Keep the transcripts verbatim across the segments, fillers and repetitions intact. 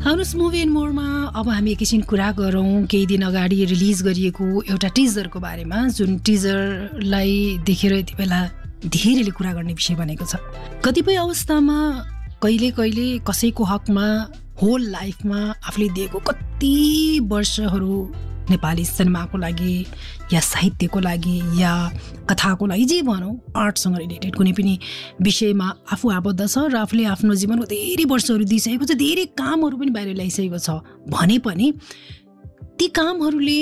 House movie and मोरमा अब हामी एकैछिन कुरा गरौँ केही दिन अगाडि रिलिज गरिएको एउटा टिजरको बारेमा, जुन टिजरलाई देखेर यति बेला धेरैले कुरा गर्ने विषय बनेको छ। कतिपय अवस्थामा कहिले कहिले कसैको हकमा होल लाइफमा आफूले दिएको कति वर्षहरू नेपाली सिनेमाको लागि या साहित्यको लागि या कथाको लागि, जे भनौँ आर्टसँग रिलेटेड कुनै पनि विषयमा आफू आबद्ध छ र आफूले आफ्नो जीवनको धेरै वर्षहरू दिइसकेको छ, धेरै कामहरू पनि बाहिर ल्याइसकेको छ भने पनि ती कामहरूले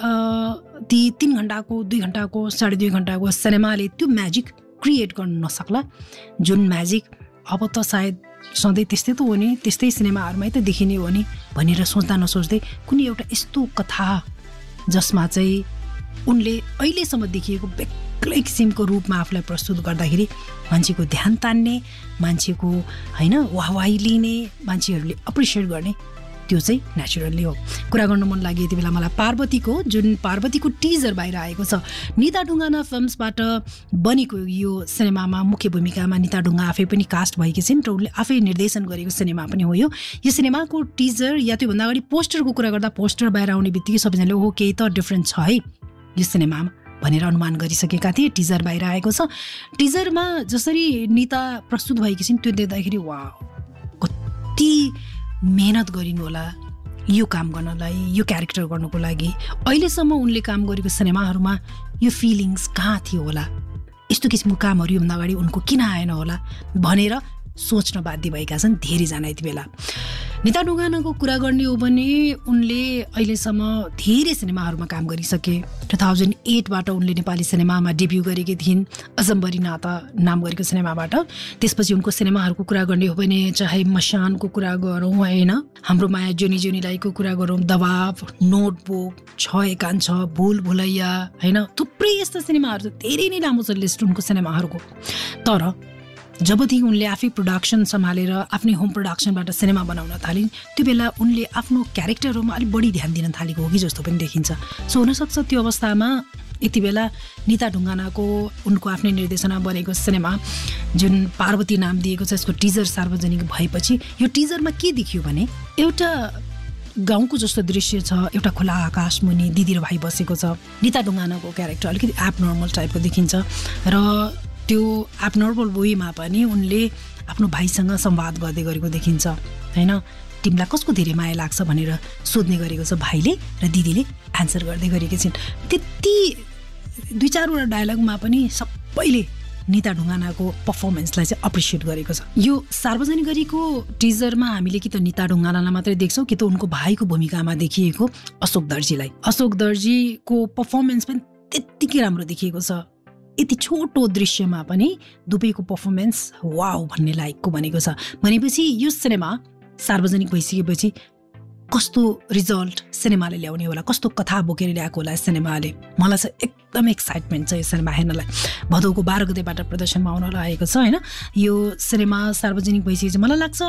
ती तिन घन्टाको दुई घन्टाको साढे दुई घन्टाको सिनेमाले त्यो म्याजिक क्रिएट गर्न नसक्ला। जुन म्याजिक अब त सायद सधैँ त्यस्तै त हो नि, त्यस्तै सिनेमाहरूमै त देखिने हो नि भनेर सोच्दा नसोच्दै कुनै एउटा यस्तो कथा जसमा चाहिँ उनले अहिलेसम्म देखिएको बेग्लै किसिमको रूपमा आफूलाई प्रस्तुत गर्दाखेरि मान्छेको ध्यान तान्ने, मान्छेको होइन वाहवाही लिने, मान्छेहरूले एप्रिसिएट गर्ने, त्यो चाहिँ नेचुरली हो। कुरा गर्नु मन लाग्यो यति बेला मलाई पार्वतीको, जुन पार्वतीको टिजर बाहिर आएको छ। निता ढुङ्गाना फिल्म्सबाट बनेको यो सिनेमामा मुख्य भूमिकामा निता ढुङ्गा आफै पनि कास्ट भएकी छिन् र उनले आफै निर्देशन गरेको सिनेमा पनि हो यो। यो सिनेमाको टिजर या त्योभन्दा अगाडि पोस्टरको कुरा गर्दा पोस्टर बाहिर आउने बित्तिकै सबैजनाले ओहो केही त डिफ्रेन्ट छ है यो सिनेमामा भनेर अनुमान गरिसकेका थिए। टिजर बाहिर आएको छ। टिजरमा जसरी निता प्रस्तुत भएकी छिन् त्यो देख्दाखेरि वाह, कति मेहनत गरिनु होला यो काम गर्नलाई, यो क्यारेक्टर गर्नुको लागि। अहिलेसम्म उनले काम गरेको सिनेमाहरूमा यो फिलिङ्स कहाँ थियो होला, यस्तो किसिमको कामहरू योभन्दा अगाडि उनको किन आएन होला भनेर सोच्न बाध्य भएका छन् धेरैजना यति बेला। निता ढुङ्गानाको कुरा गर्ने हो भने उनले अहिलेसम्म धेरै सिनेमाहरूमा काम गरिसके। टु थाउजन्ड एटबाट उनले नेपाली सिनेमामा डेब्यू गरेकी थिइन् अजम्बरी नाता नाम गरेको सिनेमाबाट। त्यसपछि उनको सिनेमाहरूको कुरा गर्ने हो भने चाहे मशानको कुरा गरौँ होइन, हाम्रो माया जोनी जोनीलाईको कुरा गरौँ, दबाब, नोटबुक, छ एकान छ, भुल भुलैया होइन, थुप्रै यस्ता सिनेमाहरू छ। धेरै नै लामो छ लिस्ट उनको सिनेमाहरूको। तर जबदेखि उनले आफै प्रोडक्सन सम्हालेर आफ्नै होम प्रोडक्सनबाट सिनेमा बनाउन थालिन् त्यो बेला उनले आफ्नो क्यारेक्टरहरूमा अलिक बढी ध्यान दिन थालेको हो कि जस्तो पनि देखिन्छ। सो हुनसक्छ त्यो अवस्थामा यति बेला निता ढुङ्गानाको उनको आफ्नै निर्देशनमा बनेको सिनेमा जुन पार्वती नाम दिएको छ, यसको टिजर सार्वजनिक भएपछि यो टिजरमा के देखियो भने एउटा गाउँको जस्तो दृश्य छ, एउटा खुला आकाश मुनि दिदी र भाइ बसेको छ। निता ढुङ्गानाको क्यारेक्टर अलिकति एब नर्मल टाइपको देखिन्छ र त्यो एबनर्मल वेमा पनि उनले आफ्नो भाइसँग संवाद गर्दै गरेको देखिन्छ होइन। तिमीलाई कसको धेरै माया लाग्छ भनेर सोध्ने गरेको छ भाइले र दिदीले एन्सर गर्दै गरेकी छिन्। त्यति दुई चारवटा डायलगमा पनि सबैले निता ढुङ्गानाको पर्फर्मेन्सलाई चाहिँ एप्रिसिएट गरेको छ। यो सार्वजनिक गरेको टिजरमा हामीले कि त निता ढुङ्गानालाई मात्रै देख्छौँ कि त उनको भाइको भूमिकामा देखिएको अशोक दर्जीलाई। अशोक दर्जीको पर्फर्मेन्स पनि त्यत्तिकै राम्रो देखिएको छ। यति छोटो दृश्यमा पनि दुवैको पर्फर्मेन्स वाउ भन्ने लायकको बनेको छ। भनेपछि यो सिनेमा सार्वजनिक भइसकेपछि कस्तो रिजल्ट सिनेमाले ल्याउने होला, कस्तो कथा बोकेर ल्याएको होला सिनेमाले, मलाई चाहिँ एकदम एक्साइटमेन्ट छ यो सिनेमा हेर्नलाई। भदौको बाह्र गतेबाट प्रदर्शनमा आउन लागेको छ होइन। यो सिनेमा सार्वजनिक भइसकेपछि मलाई लाग्छ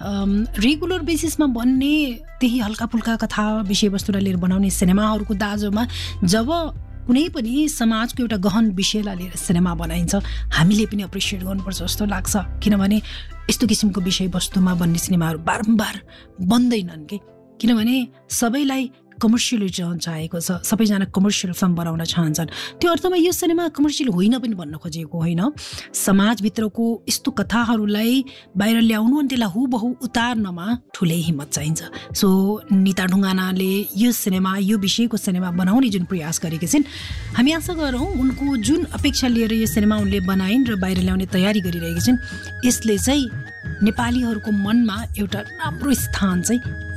रेगुलर बेसिसमा बन्ने त्यही हल्का फुल्का कथा विषयवस्तुलाई लिएर बनाउने सिनेमाहरूको दाजोमा जब कुनै पनि समाजको एउटा गहन विषयलाई लिएर सिनेमा बनाइन्छ हामीले पनि एप्रिसिएट गर्नुपर्छ जस्तो लाग्छ। किनभने यस्तो किसिमको विषयवस्तुमा बन्ने सिनेमाहरू बारम्बार बन्दैनन् कि, किनभने सबैलाई कमर्सियल चाहेको छ, सबैजना कमर्सियल फिल्म बनाउन चाहन्छन्। त्यो अर्थमा यो सिनेमा कमर्सियल होइन पनि भन्न खोजेको होइन। समाजभित्रको यस्तो कथाहरूलाई बाहिर ल्याउनु अनि त्यसलाई हुबहु उतार्नमा ठुलै हिम्मत चाहिन्छ। सो निता ढुङ्गानाले यो सिनेमा, यो विषयको सिनेमा बनाउने जुन प्रयास गरेकी छिन्, हामी आशा गरौँ उनको जुन अपेक्षा लिएर यो सिनेमा उनले बनाइन् र बाहिर ल्याउने तयारी गरिरहेकी छिन्, यसले चाहिँ नेपालीहरूको मनमा एउटा राम्रो स्थान चाहिँ